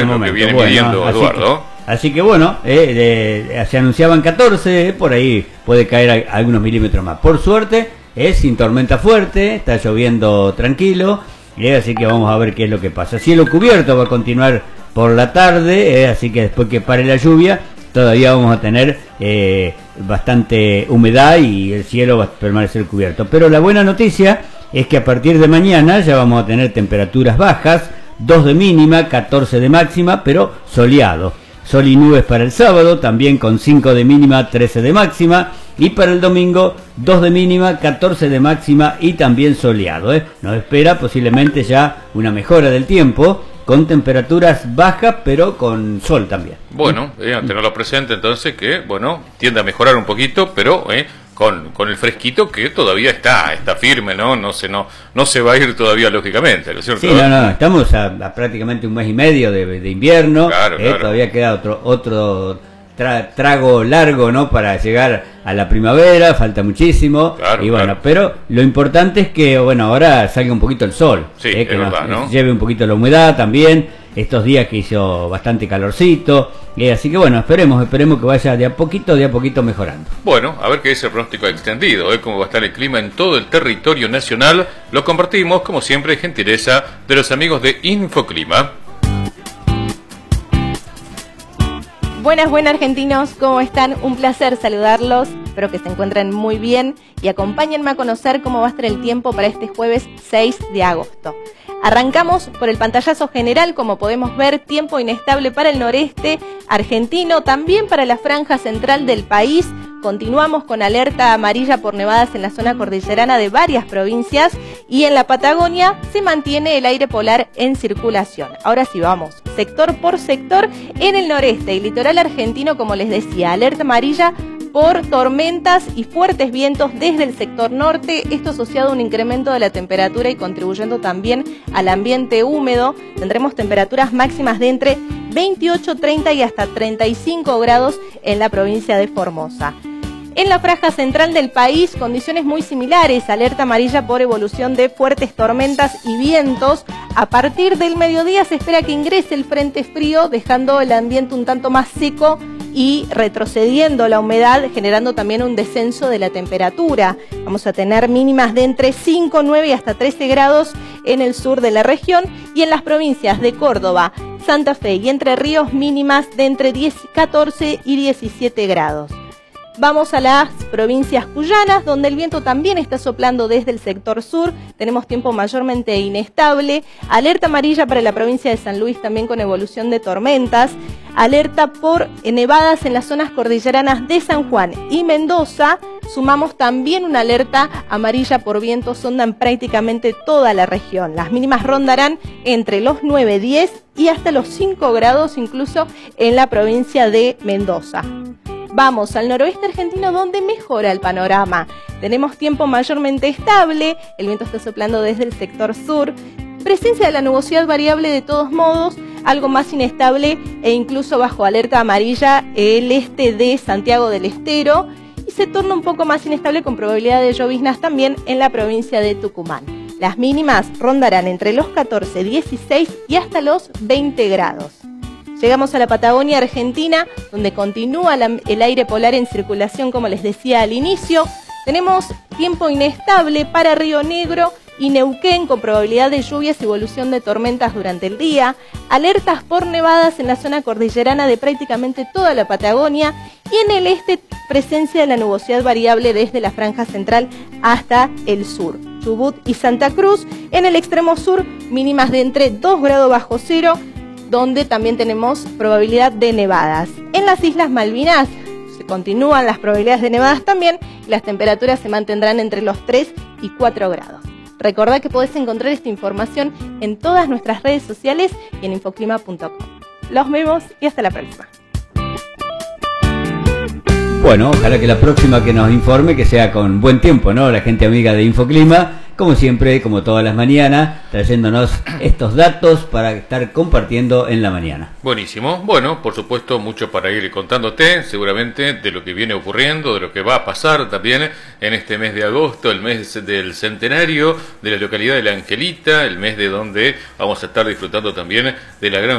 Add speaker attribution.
Speaker 1: es lo que viene midiendo Eduardo.
Speaker 2: Así que bueno, se anunciaban 14, por ahí puede caer algunos milímetros más. Por suerte, sin tormenta fuerte, está lloviendo tranquilo, así que vamos a ver qué es lo que pasa. Cielo cubierto va a continuar por la tarde, así que después que pare la lluvia, todavía vamos a tener bastante humedad y el cielo va a permanecer cubierto. Pero la buena noticia es que a partir de mañana ya vamos a tener temperaturas bajas, 2 de mínima, 14 de máxima, pero soleado. Sol y nubes para el sábado, también con 5 de mínima, 13 de máxima. Y para el domingo, 2 de mínima, 14 de máxima y también soleado. Nos espera posiblemente ya una mejora del tiempo, con temperaturas bajas, pero con sol también.
Speaker 1: Bueno, a tenerlo presente entonces que, bueno, tiende a mejorar un poquito, pero con el fresquito que todavía está firme, ¿no? No se va a ir todavía, lógicamente, ¿no es cierto?
Speaker 2: Sí, no, estamos a prácticamente un mes y medio de invierno,
Speaker 1: claro.
Speaker 2: Todavía queda otro trago largo, ¿no? Para llegar a la primavera, falta muchísimo, y bueno, pero lo importante es que, bueno, ahora salga un poquito el sol,
Speaker 1: sí,
Speaker 2: que
Speaker 1: es verdad, ¿no?
Speaker 2: Lleve un poquito la humedad también, estos días que hizo bastante calorcito, así que bueno, esperemos que vaya de a poquito mejorando.
Speaker 1: Bueno, a ver qué dice el pronóstico extendido, cómo va a estar el clima en todo el territorio nacional. Lo compartimos, como siempre, gentileza de los amigos de Infoclima.
Speaker 3: Buenas argentinos, ¿cómo están? Un placer saludarlos, espero que se encuentren muy bien y acompáñenme a conocer cómo va a estar el tiempo para este jueves 6 de agosto. Arrancamos por el pantallazo general, como podemos ver, tiempo inestable para el noreste argentino, también para la franja central del país. Continuamos con alerta amarilla por nevadas en la zona cordillerana de varias provincias y en la Patagonia se mantiene el aire polar en circulación. Ahora sí vamos, sector por sector. En el noreste y litoral argentino, como les decía, alerta amarilla por tormentas y fuertes vientos desde el sector norte, esto asociado a un incremento de la temperatura y contribuyendo también al ambiente húmedo. Tendremos temperaturas máximas de entre 28, 30 y hasta 35 grados en la provincia de Formosa. En la franja central del país, condiciones muy similares, alerta amarilla por evolución de fuertes tormentas y vientos. A partir del mediodía se espera que ingrese el frente frío, dejando el ambiente un tanto más seco y retrocediendo la humedad, generando también un descenso de la temperatura. Vamos a tener mínimas de entre 5, 9 y hasta 13 grados en el sur de la región y en las provincias de Córdoba, Santa Fe y Entre Ríos mínimas de entre 14 y 17 grados. Vamos a las provincias cuyanas, donde el viento también está soplando desde el sector sur. Tenemos tiempo mayormente inestable. Alerta amarilla para la provincia de San Luis, también con evolución de tormentas. Alerta por nevadas en las zonas cordilleranas de San Juan y Mendoza. Sumamos también una alerta amarilla por vientos onda en prácticamente toda la región. Las mínimas rondarán entre los 9, 10 y hasta los 5 grados incluso en la provincia de Mendoza. Vamos al noroeste argentino, donde mejora el panorama. Tenemos tiempo mayormente estable, el viento está soplando desde el sector sur. Presencia de la nubosidad variable de todos modos, algo más inestable e incluso bajo alerta amarilla el este de Santiago del Estero. Y se torna un poco más inestable con probabilidad de lloviznas también en la provincia de Tucumán. Las mínimas rondarán entre los 14, 16 y hasta los 20 grados. Llegamos a la Patagonia Argentina, donde continúa el aire polar en circulación, como les decía al inicio. Tenemos tiempo inestable para Río Negro y Neuquén, con probabilidad de lluvias y evolución de tormentas durante el día. Alertas por nevadas en la zona cordillerana de prácticamente toda la Patagonia. Y en el este, presencia de la nubosidad variable desde la franja central hasta el sur. Chubut y Santa Cruz. En el extremo sur, mínimas de entre 2 grados bajo cero, donde también tenemos probabilidad de nevadas. En las Islas Malvinas se continúan las probabilidades de nevadas también y las temperaturas se mantendrán entre los 3 y 4 grados. Recordá que podés encontrar esta información en todas nuestras redes sociales y en infoclima.com. Los vemos y hasta la próxima.
Speaker 2: Bueno, ojalá que la próxima que nos informe que sea con buen tiempo, ¿no? La gente amiga de Infoclima, como siempre, como todas las mañanas, trayéndonos estos datos para estar compartiendo en la mañana.
Speaker 1: Buenísimo. Bueno, por supuesto, mucho para ir contándote, seguramente, de lo que viene ocurriendo, de lo que va a pasar también en este mes de agosto, el mes del centenario de la localidad de La Angelita, el mes de donde vamos a estar disfrutando también de la gran